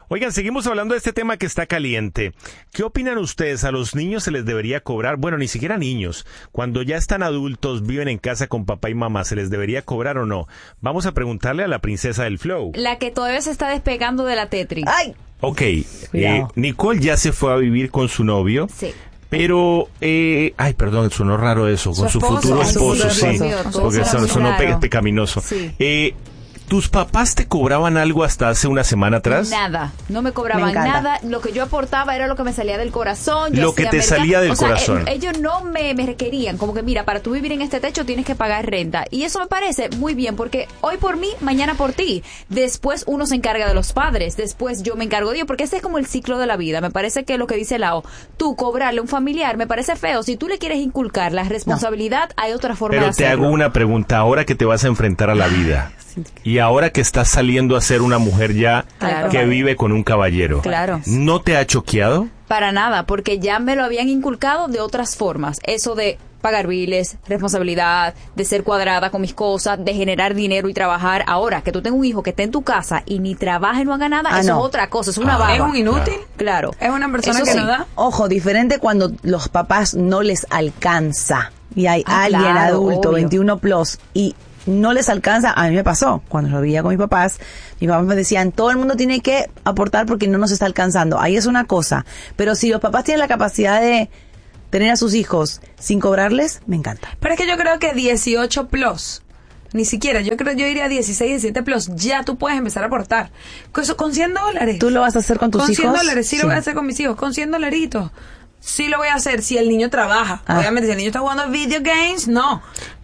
Oigan, seguimos hablando de este tema que está caliente. ¿Qué opinan ustedes? ¿A los niños se les debería cobrar? Bueno, ni siquiera niños. Cuando ya están adultos, viven en casa con papá y mamá, ¿se les debería cobrar o no? Vamos a preguntarle a la princesa del Flow. La que todavía se está despegando de la Tetris. ¡Ay! Ok, Nicole ya se fue a vivir con su novio. Sí. Pero, perdón, sonó raro eso, con su futuro esposo, sí, porque sonó pecaminoso. Sí. ¿Tus papás te cobraban algo hasta hace una semana atrás? Nada, no me cobraban nada. Lo que yo aportaba era lo que me salía del corazón. Lo que te salía del corazón. Ellos no me requerían, como que mira, para tú vivir en este techo tienes que pagar renta. Y eso me parece muy bien, porque hoy por mí, mañana por ti. Después uno se encarga de los padres, después yo me encargo de ellos, porque ese es como el ciclo de la vida. Me parece que lo que dice Lao, tú cobrarle a un familiar, me parece feo. Si tú le quieres inculcar la responsabilidad, hay otra forma de hacerlo. Pero te hago una pregunta, ahora que te vas a enfrentar a la vida. Y ahora que estás saliendo a ser una mujer ya que vive con un caballero, ¿no te ha choqueado? Para nada, porque ya me lo habían inculcado de otras formas. Eso de pagar biles, responsabilidad, de ser cuadrada con mis cosas, de generar dinero y trabajar. Ahora, que tú tengas un hijo que esté en tu casa y ni trabaje, no haga nada, eso es otra cosa, es una vaga. ¿Es un inútil? Claro. ¿Es una persona que no da? Ojo, diferente cuando los papás no les alcanza y hay alguien adulto, obvio. 21 plus, y no les alcanza. A mí me pasó cuando lo vivía con mis papás me decían, todo el mundo tiene que aportar porque no nos está alcanzando. Ahí es una cosa, pero si los papás tienen la capacidad de tener a sus hijos sin cobrarles, me encanta. Pero es que yo creo que 18 plus, ni siquiera, yo iría a 16, 17 plus, ya tú puedes empezar a aportar. Con $100. ¿Tú lo vas a hacer con tus hijos? Con $100, sí lo voy a hacer con mis hijos, con $100. Sí lo voy a hacer si el niño trabaja. Obviamente, si el niño está jugando video games, no.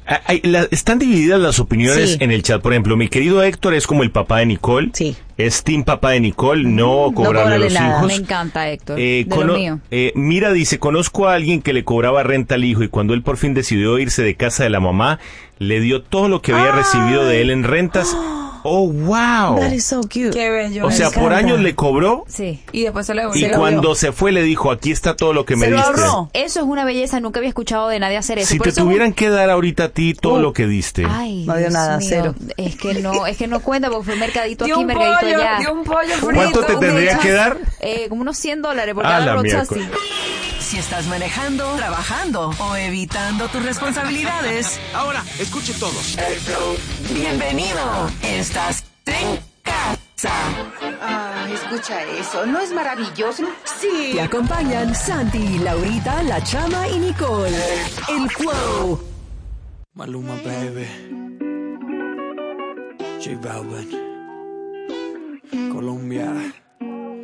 Están divididas las opiniones en el chat. Por ejemplo, mi querido Héctor es como el papá de Nicole. Sí. Es team papá de Nicole, no cobrarle a los hijos. Me encanta, Héctor. De lo mío. Mira, dice, conozco a alguien que le cobraba renta al hijo y cuando él por fin decidió irse de casa de la mamá, le dio todo lo que había recibido de él en rentas. Oh, wow. That is so cute. Qué bello. O sea, por años le cobró. Sí. Y después se le Y cuando se fue le dijo, aquí está todo lo que me diste. Eso es una belleza, nunca había escuchado de nadie hacer eso. Si te tuvieran que dar ahorita a ti todo lo que diste. Ay, no dio nada, cero. Es que no cuenta porque fue mercadito aquí, mercadito allá. Dio un pollo frito. ¿Cuánto te tendría que dar? Como unos $100 por cada rocha así. Si estás manejando, trabajando o evitando tus responsabilidades. Ahora, escuchen todos. El Flow. Bienvenido. Estás en casa. Ah, escucha eso. ¿No es maravilloso? Sí. Te acompañan Santi, Laurita, La Chama y Nicole. El Flow. Maluma, baby. J Balvin. Colombia.